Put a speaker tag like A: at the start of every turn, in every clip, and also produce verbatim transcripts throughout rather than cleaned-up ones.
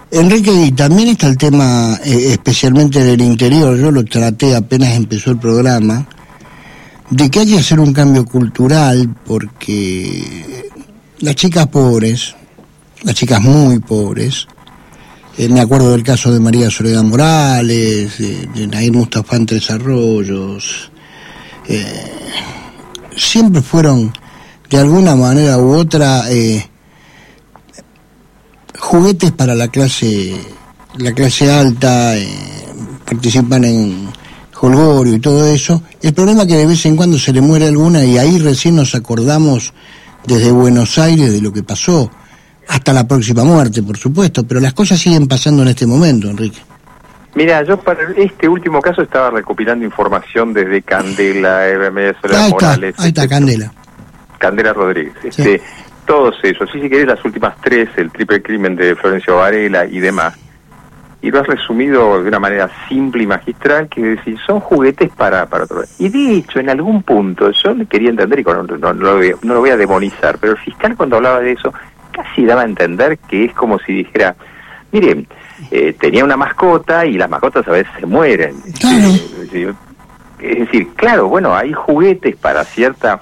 A: Enrique, y también está el tema, eh, especialmente del interior, yo lo traté apenas empezó el programa, de que hay que hacer un cambio cultural, porque las chicas pobres, las chicas muy pobres, eh, me acuerdo del caso de María Soledad Morales, de, de Nair Mustafa en Tres Arroyos, eh, siempre fueron, de alguna manera u otra, eh, juguetes para la clase la clase alta, eh, participan en jolgorio y todo eso. El problema es que de vez en cuando se le muere alguna y ahí recién nos acordamos desde Buenos Aires de lo que pasó, hasta la próxima muerte, por supuesto, pero las cosas siguen pasando en este momento, Enrique.
B: Mira, yo para este último caso estaba recopilando información desde Candela, eh, Soledad Morales.
A: Ahí está, Candela.
B: Candela Rodríguez.
A: Sí.
B: Este, todos esos, sí, si querés, las últimas tres, el triple crimen de Florencio Varela y demás, y lo has resumido de una manera simple y magistral, que es decir, son juguetes para para otro. Y de hecho, en algún punto, yo le quería entender, y no, no, no, lo voy, no lo voy a demonizar, pero el fiscal cuando hablaba de eso, casi daba a entender que es como si dijera, miren, eh, tenía una mascota y las mascotas a veces se mueren.
A: Claro.
B: Eh, es, decir, es decir, claro, bueno, hay juguetes para cierta...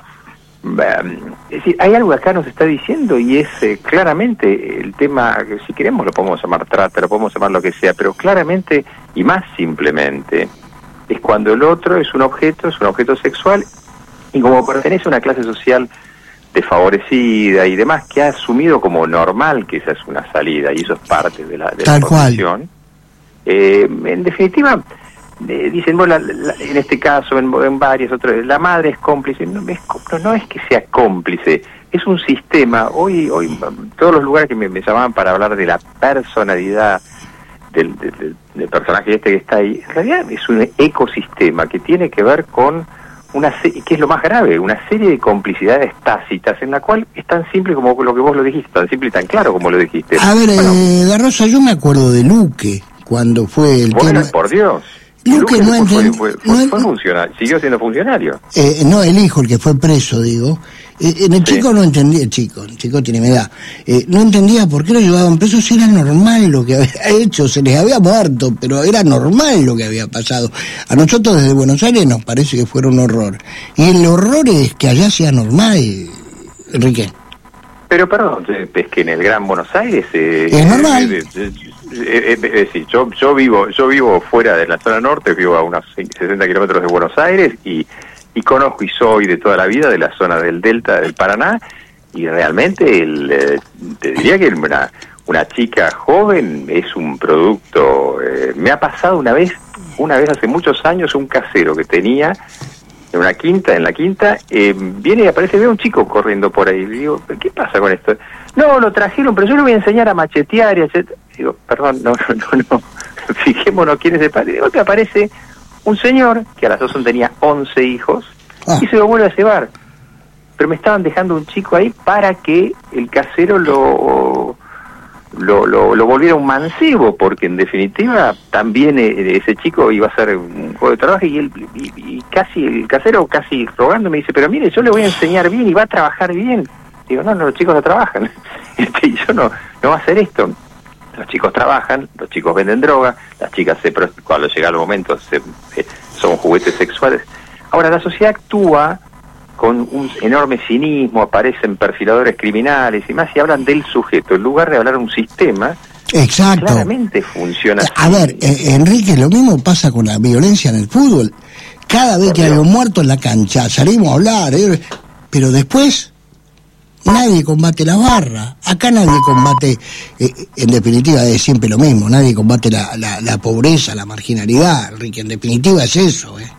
B: Es decir, hay algo que acá nos está diciendo y es eh, claramente el tema, que si queremos lo podemos llamar trata, lo podemos llamar lo que sea, pero claramente y más simplemente es cuando el otro es un objeto, es un objeto sexual y como pertenece a una clase social desfavorecida y demás que ha asumido como normal que esa es una salida y eso es parte de la, de la profesión, eh, en definitiva... Eh, dicen, bueno, la, la, en este caso, en, en varias otras, la madre es cómplice. No, es, no, no es que sea cómplice, es un sistema. Hoy, hoy todos los lugares que me, me llamaban para hablar de la personalidad del, del, del personaje este que está ahí, en realidad es un ecosistema que tiene que ver con una serie, que es lo más grave, una serie de complicidades tácitas en la cual es tan simple como lo que vos lo dijiste, tan simple y tan claro como lo dijiste.
A: A ver,
B: bueno,
A: eh, Da Rosa, yo me acuerdo de Luque, cuando fue el
B: bueno,
A: tema...
B: por Dios.
A: Luque no
B: fue, fue, fue,
A: no
B: fue funcionario, siguió siendo funcionario.
A: Eh, no, el hijo, el que fue preso, digo. Eh, en el sí. chico no entendía, el chico, el chico tiene mi edad, eh, no entendía por qué lo llevaban preso, si era normal lo que había hecho, se les había muerto, pero era normal lo que había pasado. A nosotros desde Buenos Aires nos parece que fuera un horror. Y el horror es que allá sea normal, Enrique.
B: Pero perdón, es que en el Gran Buenos Aires... Eh,
A: es normal.
B: Eh, eh, eh, es decir, yo yo vivo yo vivo fuera de la zona norte, vivo a unos sesenta kilómetros de Buenos Aires y, y conozco y soy de toda la vida de la zona del Delta del Paraná y realmente el, eh, te diría que una, una chica joven es un producto... Eh, me ha pasado una vez, una vez hace muchos años, un casero que tenía... en una quinta, en la quinta, eh, viene y aparece, ve un chico corriendo por ahí. Digo, ¿qué pasa con esto? No, lo trajeron, pero yo le voy a enseñar a machetear y etcétera. Digo, perdón, no, no, no, fijémonos quién es el padre. Digo, que aparece un señor, que a la sazón tenía once hijos, ah. y se lo vuelve a llevar. Pero me estaban dejando un chico ahí para que el casero lo... Lo, lo, lo volviera un mancebo, porque en definitiva también eh, ese chico iba a hacer un juego de trabajo y, él, y, y casi el casero casi rogando me dice, pero mire, yo le voy a enseñar bien y va a trabajar bien. Digo, no, no, los chicos no trabajan. Este, y yo no, no va a hacer esto. Los chicos trabajan, los chicos venden droga, las chicas se cuando llega el momento se, eh, son juguetes sexuales. Ahora la sociedad actúa con un enorme cinismo, aparecen perfiladores criminales y más, y hablan del sujeto, en lugar de hablar de un sistema.
A: Exacto.
B: Claramente funciona así.
A: A ver, eh, Enrique, lo mismo pasa con la violencia en el fútbol. Cada vez Por que Dios. hay un muerto en la cancha, salimos a hablar, eh, pero después nadie combate la barra. Acá nadie combate, eh, en definitiva es siempre lo mismo, nadie combate la, la, la pobreza, la marginalidad, Enrique, en definitiva es eso, ¿eh?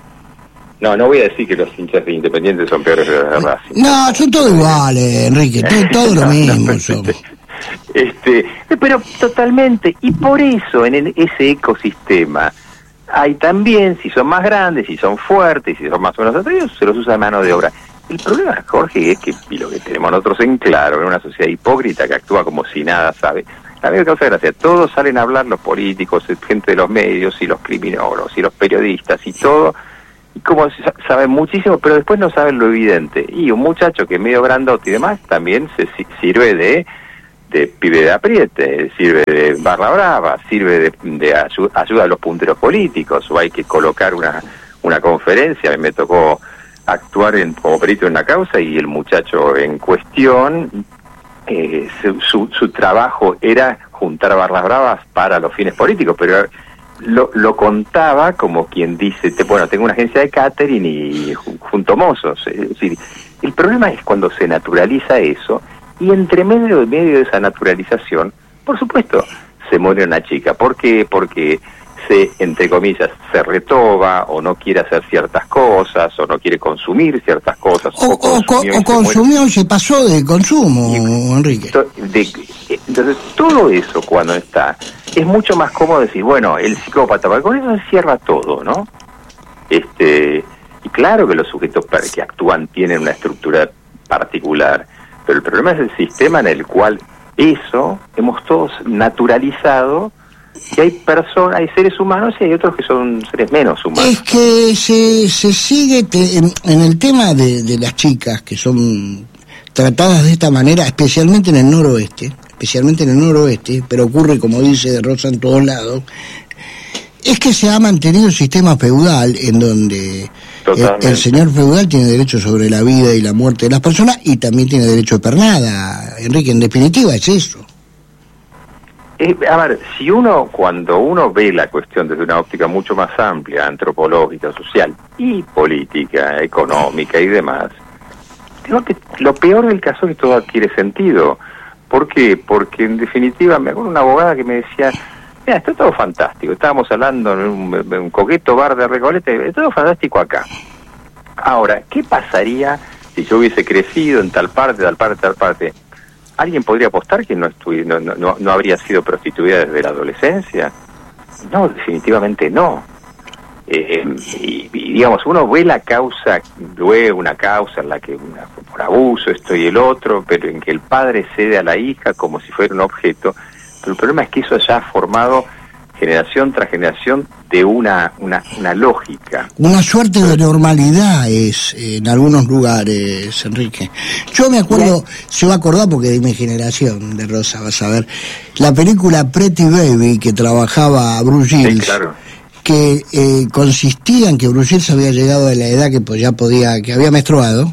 B: No, no voy a decir que los hinchas de Independiente son peores que los de Racing.
A: No, son todos iguales, Enrique, todo, todo lo mismo
B: no,
A: son.
B: Este, pero totalmente, y por eso en el, ese ecosistema hay también, si son más grandes, si son fuertes, si son más o menos atraídos, se los usa de mano de obra. El problema, Jorge, es que, y lo que tenemos nosotros en claro, en una sociedad hipócrita que actúa como si nada sabe, a mí me causa gracia, todos salen a hablar, los políticos, gente de los medios, y los criminólogos, y los periodistas, y todo, y como saben muchísimo, pero después no saben lo evidente. Y un muchacho que es medio grandote y demás, también se sirve de de pibe de apriete, sirve de barra brava, sirve de, de ayuda, ayuda a los punteros políticos, o hay que colocar una, una conferencia. A mí me tocó actuar en, como perito en una causa, y el muchacho en cuestión, eh, su, su, su trabajo era juntar barras bravas para los fines políticos, pero lo, lo contaba como quien dice, te, bueno, tengo una agencia de catering y junto mozos. Es decir, el problema es cuando se naturaliza eso, y entre medio de medio de esa naturalización, por supuesto, se muere una chica. ¿Por qué? Porque se, entre comillas, se retoba, o no quiere hacer ciertas cosas, o no quiere consumir ciertas cosas.
A: O, o consumió, o, o consumió y se pasó de consumo, y, Enrique.
B: De, entonces, todo eso cuando está, es mucho más cómodo decir, bueno, el psicópata, porque con eso se cierra todo, ¿no? Este, y claro que los sujetos que actúan tienen una estructura particular, pero el problema es el sistema en el cual eso hemos todos naturalizado, que hay personas, hay seres humanos y hay otros que son seres menos humanos.
A: Es que se, se sigue te, en, en el tema de, de las chicas que son tratadas de esta manera, especialmente en el noroeste, especialmente en el noroeste, pero ocurre, como dice Rosa, en todos lados, es que se ha mantenido un sistema feudal en donde el, el señor feudal tiene derecho sobre la vida y la muerte de las personas, y también tiene derecho de pernada. Enrique, en definitiva es eso.
B: Eh, a ver, si uno, cuando uno ve la cuestión desde una óptica mucho más amplia, antropológica, social y política, económica y demás, digo que lo peor del caso es que todo adquiere sentido. ¿Por qué? Porque en definitiva, me acuerdo una abogada que me decía, mira, está todo fantástico, estábamos hablando en un, en un coqueto bar de Recoleta, está todo fantástico acá. Ahora, ¿qué pasaría si yo hubiese crecido en tal parte, tal parte, tal parte? ¿Alguien podría apostar que no, estuvi, no, no, no habría sido prostituida desde la adolescencia? No, definitivamente no. Eh, y, y digamos, uno ve la causa, luego una causa en la que una, por abuso, esto y el otro, pero en que el padre cede a la hija como si fuera un objeto. Pero el problema es que eso ya ha formado generación tras generación de una, una, una lógica.
A: Una suerte de normalidad es en algunos lugares, Enrique. Yo me acuerdo, se va a acordar porque de mi generación, de Rosa, vas a ver, la película Pretty Baby que trabajaba Bruce Willis,
B: sí, claro,
A: que eh, consistía en que Bruce Willis había llegado a la edad que pues ya podía, que había menstruado,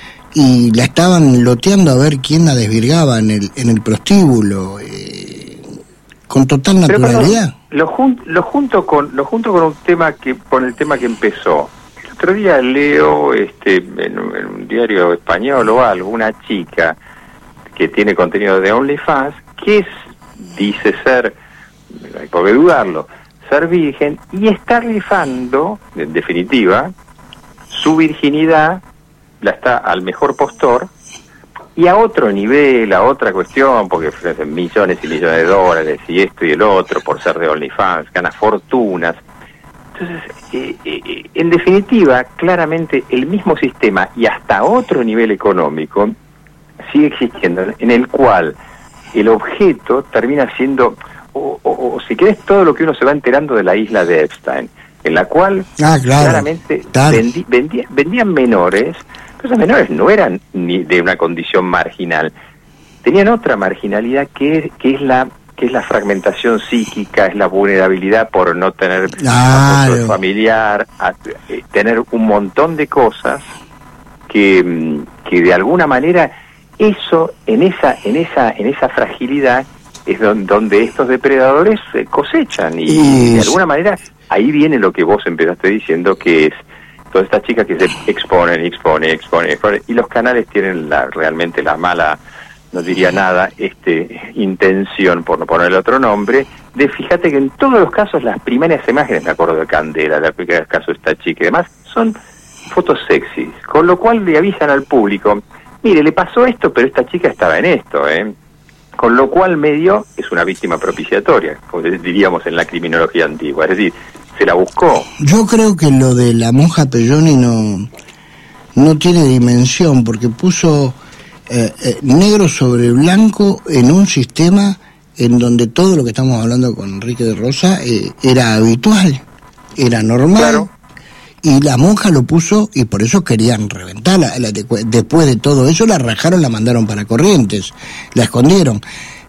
A: y la estaban loteando a ver quién la desvirgaba en el, en el prostíbulo, eh, con total naturalidad.
B: Lo, jun, lo junto con lo junto con un tema que con el tema que empezó. El otro día leo este en, un, en un diario español o algo, una chica que tiene contenido de OnlyFans, que es, dice ser, no hay por qué dudarlo, ser virgen, y está rifando, en definitiva, su virginidad, la está al mejor postor, y a otro nivel, a otra cuestión, porque ofrecen millones y millones de dólares, y esto y el otro, por ser de OnlyFans, gana fortunas. Entonces, eh, eh, en definitiva, claramente el mismo sistema, y hasta otro nivel económico, sigue existiendo, en el cual el objeto termina siendo, o, o, o si querés, todo lo que uno se va enterando de la isla de Epstein, en la cual
A: ah, claro,
B: claramente
A: claro.
B: Vendi, vendía, vendían menores. Esos menores no eran ni de una condición marginal, tenían otra marginalidad que, que es la que es la fragmentación psíquica, es la vulnerabilidad por no tener
A: claro.
B: apoyo familiar, a, eh, tener un montón de cosas que, que de alguna manera eso en esa en esa en esa fragilidad es donde, donde estos depredadores eh, cosechan y, y de alguna manera ahí viene lo que vos empezaste diciendo, que es todas estas chicas que se exponen, exponen, exponen, exponen, y los canales tienen la, realmente la mala, no diría nada, este intención, por no ponerle otro nombre, de fíjate que en todos los casos las primeras imágenes, me acuerdo de Candela, el primer caso de esta chica y demás, son fotos sexys, con lo cual le avisan al público, mire, le pasó esto, pero esta chica estaba en esto, ¿eh? Con lo cual medio es una víctima propiciatoria, como diríamos en la criminología antigua, es decir, se la buscó.
A: Yo creo que lo de la monja Pelloni no, no tiene dimensión, porque puso eh, eh, negro sobre blanco en un sistema en donde todo lo que estamos hablando con Enrique de Rosa eh, era habitual, era normal. Claro. Y la monja lo puso, y por eso querían reventarla. La, después de todo eso la rajaron, la mandaron para Corrientes, la escondieron.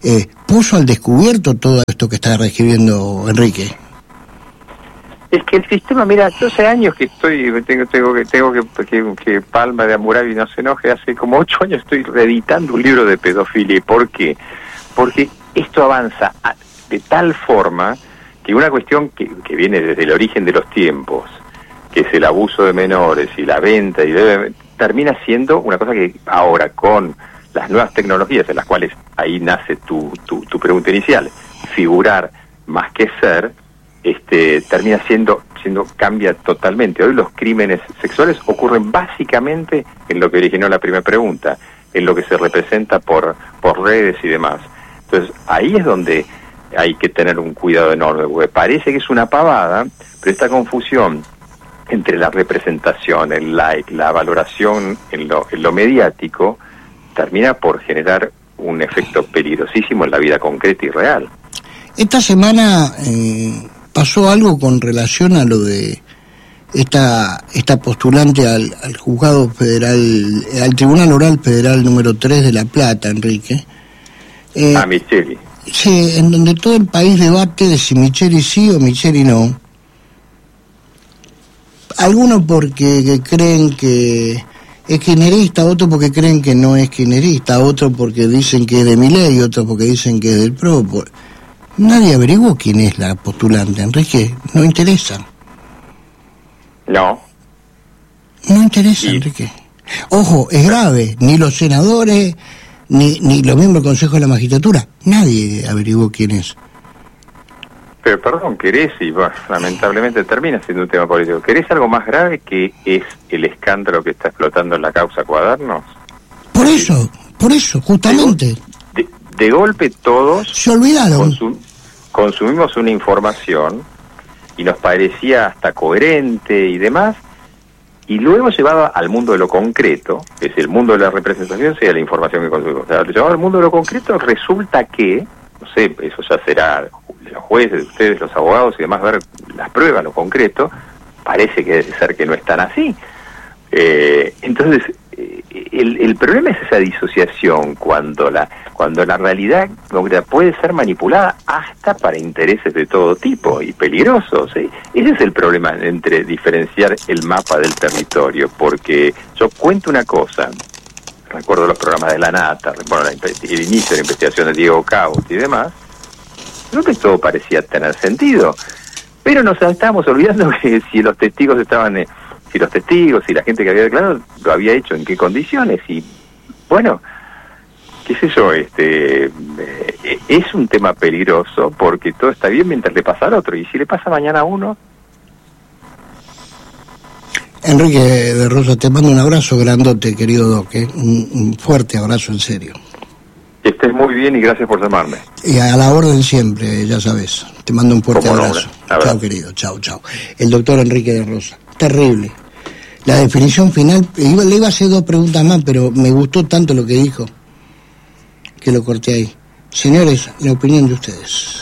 A: eh, puso al descubierto todo esto que está reescribiendo Enrique.
B: Es que el sistema, mira, doce años que estoy, tengo, tengo que, tengo que, que, que Palma de Hammurabi no se enoje, hace como ocho años estoy reeditando un libro de pedofilia. ¿Por qué? Porque esto avanza a, de tal forma que una cuestión que, que viene desde el origen de los tiempos, que es el abuso de menores y la venta, y debe, termina siendo una cosa que ahora con las nuevas tecnologías, en las cuales ahí nace tu, tu, tu pregunta inicial, figurar más que ser, este termina siendo, siendo, cambia totalmente. Hoy los crímenes sexuales ocurren básicamente en lo que originó la primera pregunta, en lo que se representa por, por redes y demás. Entonces, ahí es donde hay que tener un cuidado enorme, porque parece que es una pavada, pero esta confusión entre la representación, el like, la valoración en lo, en lo mediático, termina por generar un efecto peligrosísimo en la vida concreta y real.
A: Esta semana eh, pasó algo con relación a lo de esta esta postulante al, al juzgado federal, al Tribunal Oral Federal número tres de La Plata, Enrique. Eh,
B: a Micheli.
A: Sí, en donde todo el país debate de si Micheli sí o Micheli no. Algunos porque que creen que es kirchnerista, otros porque creen que no es kirchnerista, otros porque dicen que es de Milei, otros porque dicen que es del P R O. Nadie averiguó quién es la postulante, Enrique, no interesa.
B: No.
A: No interesa,
B: ¿Y?
A: Enrique. Ojo, es grave, ni los senadores, ni, ni los miembros del Consejo de la Magistratura, nadie averiguó quién es.
B: Pero perdón, querés, y bueno, lamentablemente termina siendo un tema político, ¿querés algo más grave que es el escándalo que está explotando en la causa Cuadernos?
A: Por eso, por eso, justamente.
B: De, de, de golpe todos
A: se olvidaron.
B: Consum, consumimos una información y nos parecía hasta coherente y demás, y luego llevado al mundo de lo concreto, es el mundo de la representación, sea la información que consumimos. O sea, llevado al mundo de lo concreto, resulta que, no sé, eso ya será los jueces, ustedes, los abogados y demás, ver las pruebas, lo concreto, parece que debe ser que no están así. Eh, entonces, eh, el, el problema es esa disociación cuando la cuando la realidad puede ser manipulada hasta para intereses de todo tipo y peligrosos. ¿Sí? Ese es el problema entre diferenciar el mapa del territorio, porque yo cuento una cosa, recuerdo los programas de La Nata, bueno, la, el inicio de la investigación de Diego Caut y demás, creo que todo parecía tener sentido, pero nos estábamos olvidando que si los testigos estaban, eh, si los testigos y la gente que había declarado lo había hecho en qué condiciones, y bueno, qué sé yo, este eh, es un tema peligroso porque todo está bien mientras le pasa al otro, y si le pasa mañana a uno.
A: Enrique de Rosa, te mando un abrazo grandote, querido Doc, ¿eh? un, un fuerte abrazo en serio.
B: Que estés muy bien y gracias por llamarme.
A: Y a la orden siempre, ya sabes. Te mando un fuerte abrazo.
B: No,
A: chao, querido, chao, chao. El doctor Enrique de Rosa. Terrible. La definición final, iba, le iba a hacer dos preguntas más, pero me gustó tanto lo que dijo, que lo corté ahí. Señores, la opinión de ustedes.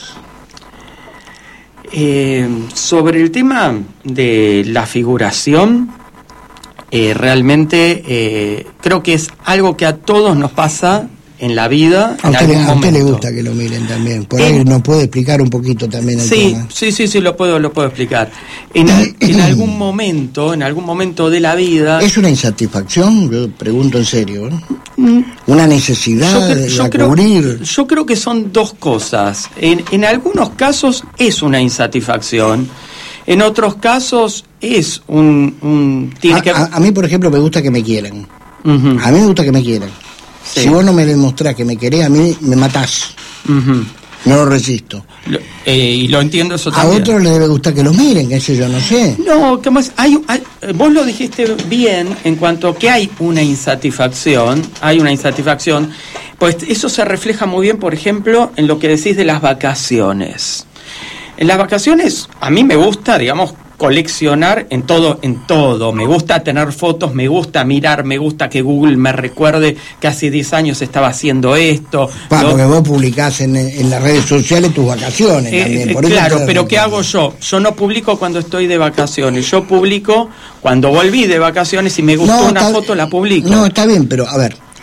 C: Eh, sobre el tema de la figuración, eh, realmente eh, creo que es algo que a todos nos pasa en la vida.
A: A usted, a usted le gusta que lo miren también. Por ahí nos puede explicar un poquito también el
C: sí,
A: tema.
C: Sí, sí, sí, lo puedo, lo puedo explicar. En, en algún momento, en algún momento de la vida.
A: ¿Es una insatisfacción? Yo pregunto en serio, ¿no? Mm. Una necesidad
C: yo, yo
A: de
C: creo,
A: cubrir.
C: Yo creo que son dos cosas. En, en algunos casos es una insatisfacción. En otros casos es un, un tiene
A: a,
C: que...
A: a, a mí, por ejemplo, me gusta que me quieran. Uh-huh. A mí me gusta que me quieran. Sí. Si vos no me demostrás que me querés, a mí me matás. Uh-huh. No lo resisto.
C: Lo, eh, y lo entiendo eso
A: a
C: también.
A: A otros les debe gustar que los miren, que sé yo, no sé.
C: No, que más, hay, hay, vos lo dijiste bien en cuanto que hay una insatisfacción, hay una insatisfacción, pues eso se refleja muy bien, por ejemplo, en lo que decís de las vacaciones. En las vacaciones, a mí me gusta, digamos, coleccionar en todo, en todo. Me gusta tener fotos, me gusta mirar, me gusta que Google me recuerde que hace diez años estaba haciendo esto.
A: Pa, ¿no? Porque vos publicás en, en las redes sociales tus vacaciones eh, también. Por
C: claro,
A: eso
C: pero ¿qué hago yo? Yo no publico cuando estoy de vacaciones. Yo publico cuando volví de vacaciones y me gustó no, una
A: está,
C: foto, la publico.
A: No, está bien, pero a ver,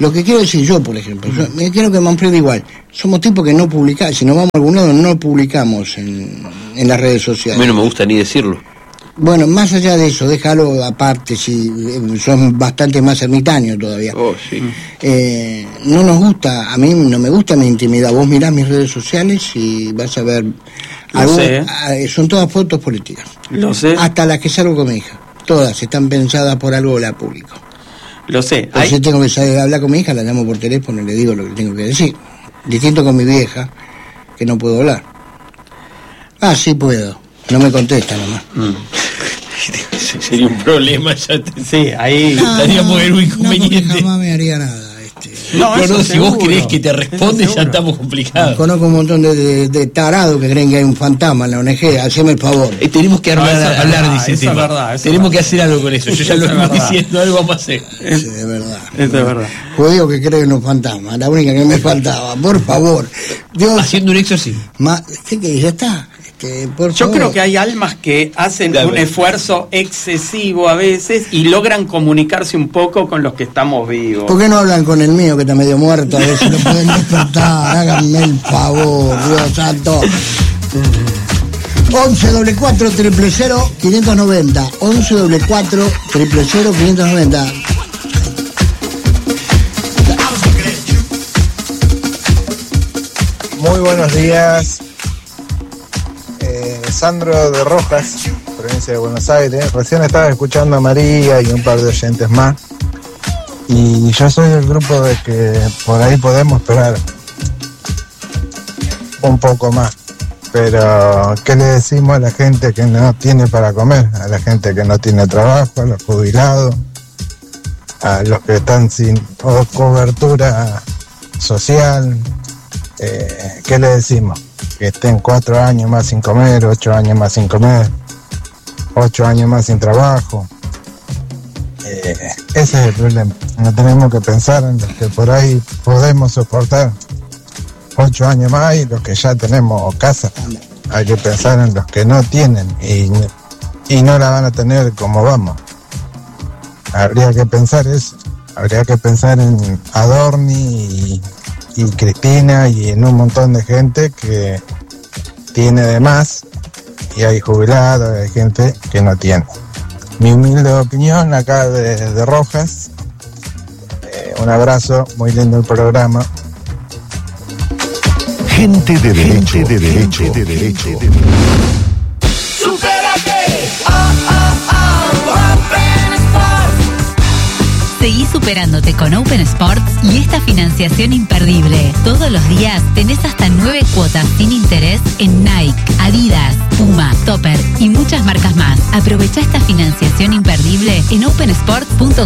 A: Lo que quiero decir yo, por ejemplo, yo me quiero que Manfredo igual, somos tipos que no publicamos, si nos vamos a algún lado no publicamos en, en las redes sociales.
D: A mí no me gusta ni decirlo.
A: Bueno, más allá de eso, déjalo aparte, si eh, son bastante más ermitaños todavía.
D: Oh, sí.
A: Eh, no nos gusta, a mí no me gusta mi intimidad. Vos mirás mis redes sociales y vas a ver, algún,
C: sé.
A: eh, son todas fotos políticas.
C: Lo sé.
A: Hasta las que salgo con mi hija. Todas están pensadas por algo la público.
C: Lo sé.
A: Entonces Hay... tengo que saber hablar con mi hija, la llamo por teléfono y le digo lo que tengo que decir. Distinto con mi vieja, que no puedo hablar. Ah, sí puedo. No me contesta nomás.
D: Mm. Sería un problema, ya te...
C: Sí, ahí
A: no,
D: estaríamos en un inconveniente.
A: No, jamás me haría nada. Este.
D: No, no, no si vos creés que te responde, ya estamos complicados.
A: Conozco un montón de, de, de tarados que creen que hay un fantasma en la O N G. Haceme el favor.
D: Eh, tenemos que hablar,
C: no,
D: hablar
C: verdad,
D: de ese tema.
C: Verdad,
D: tenemos
C: verdad.
D: que hacer algo con eso. Yo ya lo vengo diciendo, algo vamos a hacer.
A: Sí, de verdad.
C: Eso es verdad.
A: Judío que cree en los fantasmas, la única que me faltaba. Por favor. Dios.
D: Haciendo un exorcismo.
A: Ma, ¿qué, qué, ya está? Este, por
C: Yo
A: favor.
C: creo que hay almas que hacen
D: Claro.
C: un esfuerzo excesivo a veces y logran comunicarse un poco con los que estamos vivos.
A: ¿Por qué no hablan con el mío que está medio muerto? A ver si lo pueden despertar. Háganme el favor, Dios santo. once doble cuatro triple cero quinientos noventa. once doble cuatro triple cero quinientos noventa.
E: Muy buenos días. Eh, Sandro de Rojas, provincia de Buenos Aires. Recién estaba escuchando a María y un par de oyentes más. Y yo soy del grupo de que por ahí podemos esperar un poco más. Pero, ¿qué le decimos a la gente que no tiene para comer? A la gente que no tiene trabajo, a los jubilados, a los que están sin co- cobertura social. Eh, ¿Qué le decimos? Que estén cuatro años más sin comer, ocho años más sin comer, ocho años más sin trabajo. Eh, ese es el problema. No tenemos que pensar en los que por ahí podemos soportar ocho años más y los que ya tenemos casa. Hay que pensar en los que no tienen y, y no la van a tener como vamos. Habría que pensar eso. Habría que pensar en Adorni y, y Cristina y en un montón de gente que tiene de más y hay jubilados, hay gente que no tiene. Mi humilde opinión acá de, de Rojas. Eh, un abrazo, muy lindo el programa.
F: Gente de derecho, gente de derecho, de derecho.
G: ¡Supérate! ¡Oh, oh, oh! Open Sports.
H: Seguí superándote con Open Sports y esta financiación imperdible. Todos los días tenés hasta nueve cuotas sin interés en Nike, Adidas, Puma, Topper y muchas marcas más. Aprovecha esta financiación imperdible en open sports punto